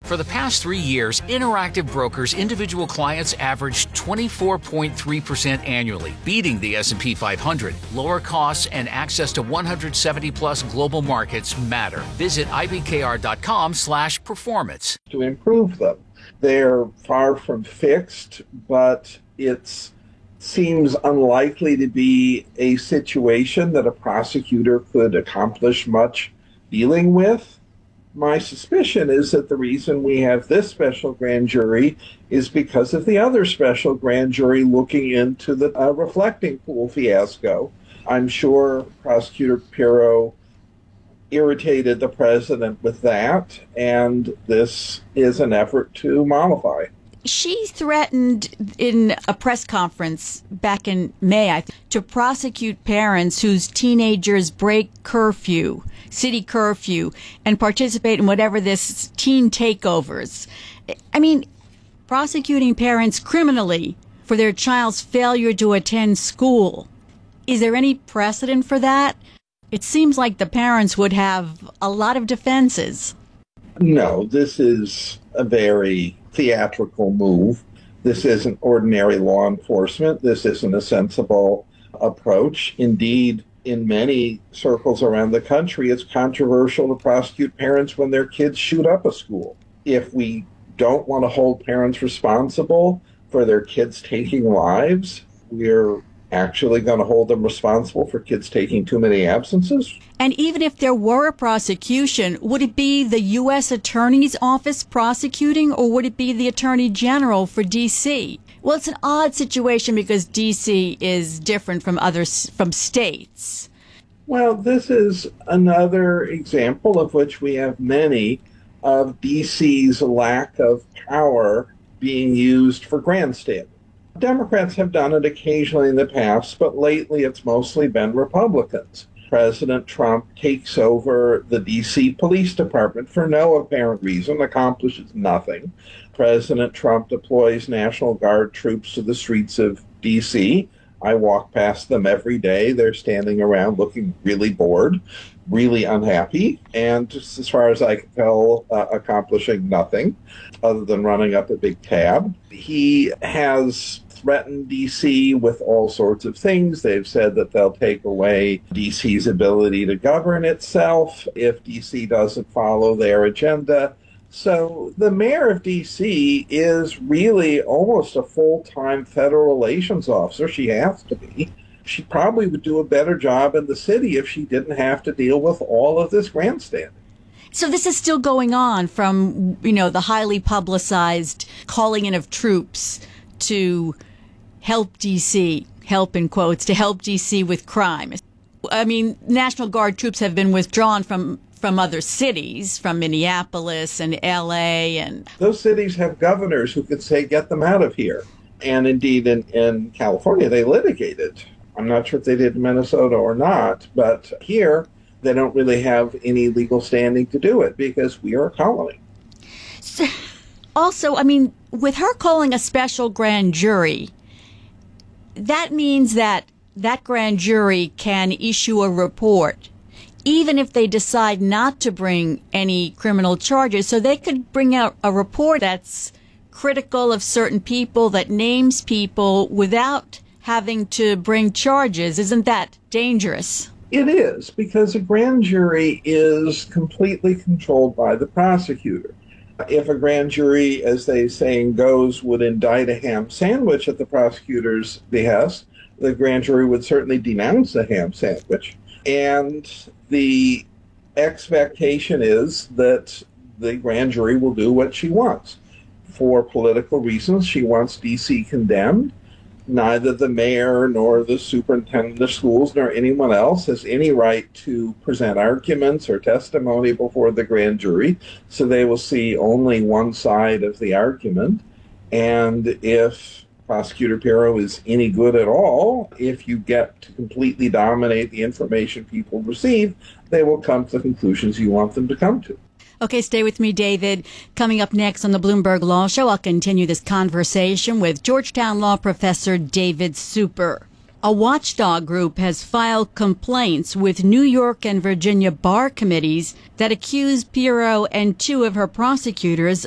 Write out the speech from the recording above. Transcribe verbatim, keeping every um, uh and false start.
For the past three years, Interactive Brokers individual clients averaged twenty-four point three percent annually, beating the S and P five hundred. Lower costs and access to one hundred seventy plus global markets matter. Visit I B K R dot com slash performance. To improve them. They're far from fixed, but it seems unlikely to be a situation that a prosecutor could accomplish much dealing with. My suspicion is that the reason we have this special grand jury is because of the other special grand jury looking into the uh, reflecting pool fiasco. I'm sure Prosecutor Pirro irritated the president with that, and this is an effort to mollify. She threatened in a press conference back in May I th- to prosecute parents whose teenagers break curfew, city curfew, and participate in whatever this teen takeovers. I mean, prosecuting parents criminally for their child's failure to attend school. Is there any precedent for that? It seems like the parents would have a lot of defenses. No, this is a very theatrical move. This isn't ordinary law enforcement. This isn't a sensible approach. Indeed, in many circles around the country, it's controversial to prosecute parents when their kids shoot up a school. If we don't want to hold parents responsible for their kids taking lives, we're actually going to hold them responsible for kids taking too many absences. And even if there were a prosecution, would it be the U S Attorney's Office prosecuting, or would it be the Attorney General for D C? Well, it's an odd situation because D C is different from other from states. Well, this is another example of which we have many of D C's lack of power being used for grandstanding. Democrats have done it occasionally in the past, but lately it's mostly been Republicans. President Trump takes over the D C Police Department for no apparent reason, accomplishes nothing. President Trump deploys National Guard troops to the streets of D C. I walk past them every day. They're standing around looking really bored, really unhappy, and just as far as I can tell, uh, accomplishing nothing other than running up a big tab. He has threatened D C with all sorts of things. They've said that they'll take away D C's ability to govern itself if D C doesn't follow their agenda. So the mayor of D C is really almost a full-time federal relations officer. She has to be. She probably would do a better job in the city if she didn't have to deal with all of this grandstanding. So this is still going on from, you know, the highly publicized calling in of troops to help D C, help in quotes, to help D C with crime. I mean, National Guard troops have been withdrawn from, from other cities, from Minneapolis and L A. And those cities have governors who could say, get them out of here. And indeed, in, in California, they litigated. I'm not sure if they did in Minnesota or not, but here they don't really have any legal standing to do it because we are a colony. So, also, I mean, with her calling a special grand jury, that means that that grand jury can issue a report, even if they decide not to bring any criminal charges. So they could bring out a report that's critical of certain people, that names people without having to bring charges. Isn't that dangerous? It is, because a grand jury is completely controlled by the prosecutor. If a grand jury, as they saying goes, would indict a ham sandwich at the prosecutor's behest, the grand jury would certainly denounce the ham sandwich. And the expectation is that the grand jury will do what she wants. For political reasons, she wants D C condemned. Neither the mayor nor the superintendent of schools nor anyone else has any right to present arguments or testimony before the grand jury, so they will see only one side of the argument. And if Prosecutor Pirro is any good at all, if you get to completely dominate the information people receive, they will come to the conclusions you want them to come to. Okay, stay with me, David. Coming up next on the Bloomberg Law Show, I'll continue this conversation with Georgetown law professor David Super. A watchdog group has filed complaints with New York and Virginia bar committees that accuse Pirro and two of her prosecutors